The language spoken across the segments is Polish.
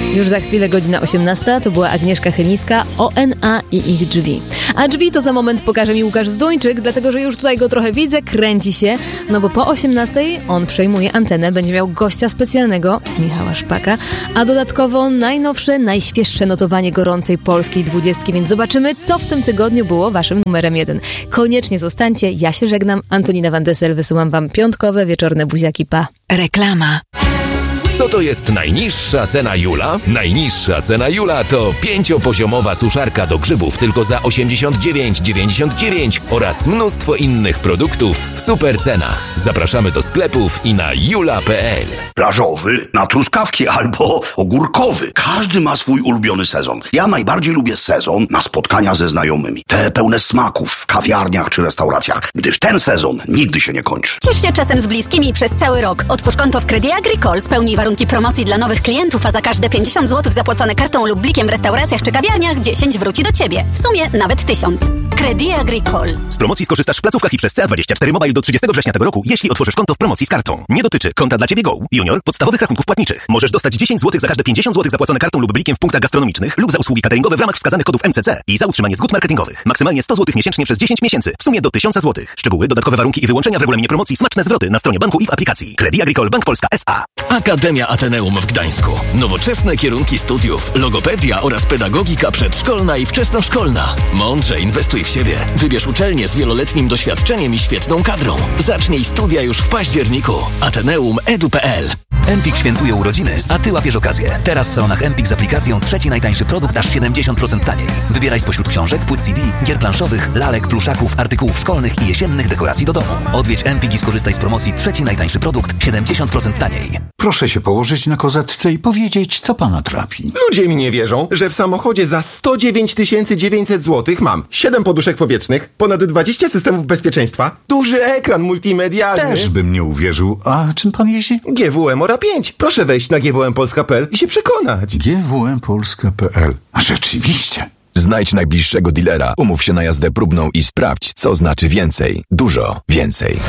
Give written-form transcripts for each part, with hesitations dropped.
Już za chwilę godzina 18, to była Agnieszka Chylińska, ONA i ich drzwi. A drzwi to za moment pokaże mi Łukasz Zduńczyk, dlatego że już tutaj go trochę widzę, kręci się, no bo po 18 on przejmuje antenę, będzie miał gościa specjalnego, Michała Szpaka, a dodatkowo najnowsze, najświeższe notowanie gorącej polskiej 20, więc zobaczymy, co w tym tygodniu było waszym numerem 1. Koniecznie zostańcie, ja się żegnam, Antonina Van Dessel, wysyłam wam piątkowe, wieczorne buziaki, pa. Reklama. Co to jest najniższa cena Jula? Najniższa cena Jula to 5-poziomowa suszarka do grzybów tylko za 89,99 oraz mnóstwo innych produktów w super cenach. Zapraszamy do sklepów i na jula.pl. Plażowy, na truskawki albo ogórkowy. Każdy ma swój ulubiony sezon. Ja najbardziej lubię sezon na spotkania ze znajomymi. Te pełne smaków w kawiarniach czy restauracjach, gdyż ten sezon nigdy się nie kończy. Ciesz się czasem z bliskimi przez cały rok. Otwórz konto w Credit Agricole, spełnij warunki promocji dla nowych klientów, a za każde 50 zł zapłacone kartą lub blikiem w restauracjach czy kawiarniach 10 wróci do Ciebie. W sumie nawet 1000. Credit Agricole. Z promocji skorzystasz w placówkach i przez CA24 Mobile do 30 września tego roku, jeśli otworzysz konto w promocji z kartą. Nie dotyczy konta dla Ciebie Go, Junior, podstawowych rachunków płatniczych. Możesz dostać 10 zł za każde 50 zł zapłacone kartą lub blikiem w punktach gastronomicznych lub za usługi cateringowe w ramach wskazanych kodów MCC i za utrzymanie zgód marketingowych. Maksymalnie 100 zł miesięcznie przez 10 miesięcy. W sumie do 1000 zł. Szczegóły, dodatkowe warunki i wyłączenia w regulaminie promocji, smaczne zwroty na stronie banku i w aplikacji. Credit Agricole Bank Polska S.A. Akademia Ateneum w Gdańsku. Nowoczesne kierunki studiów, logopedia oraz pedagogika przedszkolna i wczesnoszkolna. Mądrze inwestuj w siebie. Wybierz uczelnię z wieloletnim doświadczeniem i świetną kadrą. Zacznij studia już w październiku. Ateneum.edu.pl. Empik świętuje urodziny, a Ty łapiesz okazję. Teraz w salonach Empik z aplikacją trzeci najtańszy produkt aż 70% taniej. Wybieraj spośród książek, płyt CD, gier planszowych, lalek, pluszaków, artykułów szkolnych i jesiennych dekoracji do domu. Odwiedź Empik i skorzystaj z promocji trzeci najtańszy produkt 70% taniej. Proszę się położyć na kozetce i powiedzieć, co pana trapi. Ludzie mi nie wierzą, że w samochodzie za 109 900 zł mam 7 poduszek powietrznych, ponad 20 systemów bezpieczeństwa, duży ekran multimedialny. Też bym nie uwierzył. A czym pan jeździ? GWM Ora 5. Proszę wejść na gwmpolska.pl i się przekonać. gwmpolska.pl. A rzeczywiście. Znajdź najbliższego dealera, umów się na jazdę próbną i sprawdź, co znaczy więcej. Dużo więcej.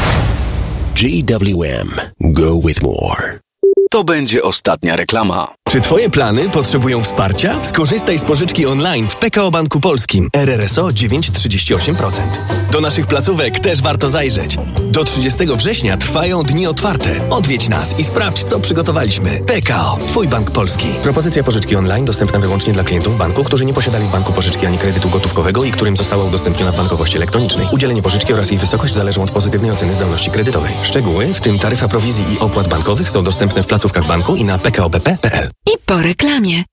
GWM. Go with more. To będzie ostatnia reklama. Czy Twoje plany potrzebują wsparcia? Skorzystaj z pożyczki online w PKO Banku Polskim. RRSO 9,38%. Do naszych placówek też warto zajrzeć. Do 30 września trwają dni otwarte. Odwiedź nas i sprawdź, co przygotowaliśmy. PKO. Twój Bank Polski. Propozycja pożyczki online dostępna wyłącznie dla klientów banku, którzy nie posiadali w banku pożyczki ani kredytu gotówkowego i którym została udostępniona w bankowości elektronicznej. Udzielenie pożyczki oraz jej wysokość zależą od pozytywnej oceny zdolności kredytowej. Szczegóły, w tym taryfa prowizji i opłat bankowych, są dostępne w placówkach banku i na pkobp.pl. I po reklamie.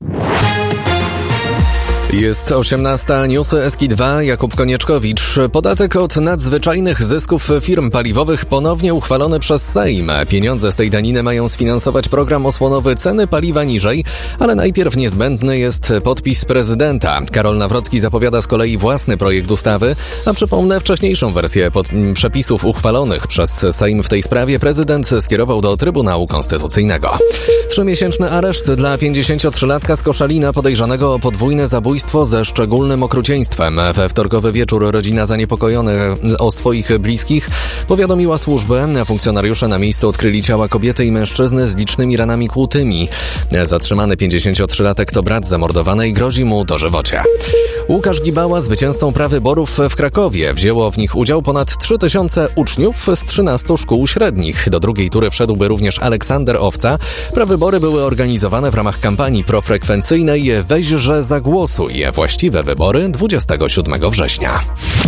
Jest 18, newsy Eski2, Jakub Konieczkowicz. Podatek od nadzwyczajnych zysków firm paliwowych ponownie uchwalony przez Sejm. Pieniądze z tej daniny mają sfinansować program osłonowy Ceny paliwa niżej, ale najpierw niezbędny jest podpis prezydenta. Karol Nawrocki zapowiada z kolei własny projekt ustawy, a przypomnę, wcześniejszą wersję przepisów uchwalonych przez Sejm w tej sprawie prezydent skierował do Trybunału Konstytucyjnego. 3-miesięczny areszt dla 53-latka z Koszalina podejrzanego o podwójne zabójstwo ze szczególnym okrucieństwem. We wtorkowy wieczór rodzina zaniepokojona o swoich bliskich powiadomiła służbę. Funkcjonariusze na miejscu odkryli ciała kobiety i mężczyzny z licznymi ranami kłutymi. Zatrzymany 53-latek to brat zamordowanej, grozi mu dożywocie. Łukasz Gibała, zwycięzcą prawyborów w Krakowie. Wzięło w nich udział ponad 3000 uczniów z 13 szkół średnich. Do drugiej tury wszedłby również Aleksander Owca. Prawybory były organizowane w ramach kampanii profrekwencyjnej Weźże zagłosuj. Właściwe wybory 27 września.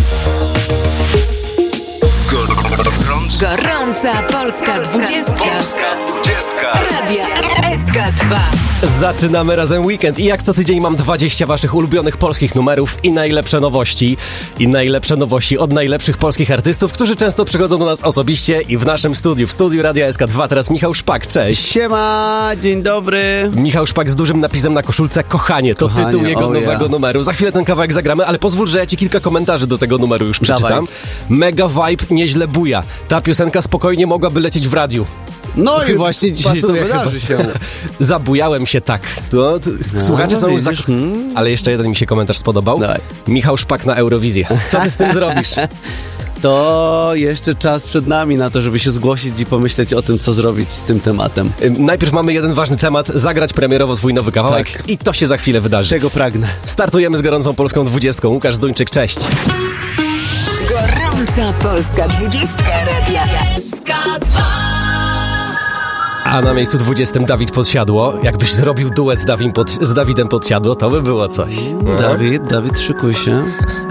Gorąca Polska 20. Radia SK2. Zaczynamy razem weekend i jak co tydzień mam 20 waszych ulubionych polskich numerów i najlepsze nowości. I najlepsze nowości od najlepszych polskich artystów, którzy często przychodzą do nas osobiście i w naszym studiu, w studiu Radia SK2 teraz Michał Szpak, cześć. Siema, dzień dobry. Michał Szpak z dużym napisem na koszulce Kochanie, to tytuł jego nowego numeru. Za chwilę ten kawałek zagramy, ale pozwól, że ja ci kilka komentarzy do tego numeru już przeczytam. Dawaj. Mega vibe, nieźle buja. Ta piosenka spokojnie mogłaby lecieć w radiu. No i właśnie dzisiaj to wydarzy się. Zabujałem się tak. Słuchacze są już Ale jeszcze jeden mi się komentarz spodobał. Daj. Michał Szpak na Eurowizję. Co ty z tym zrobisz? To jeszcze czas przed nami na to, żeby się zgłosić i pomyśleć o tym, co zrobić z tym tematem. Najpierw mamy jeden ważny temat. Zagrać premierowo twój nowy kawałek. Tak. I to się za chwilę wydarzy. Czego pragnę. Startujemy z gorącą polską 20. Łukasz Zduńczyk, cześć. Gorąca polska 20 Radia SK2. A na miejscu 20 Dawid Podsiadło. Jakbyś zrobił duet z Dawidem Podsiadło, to by było coś. Dawid, szykuj się.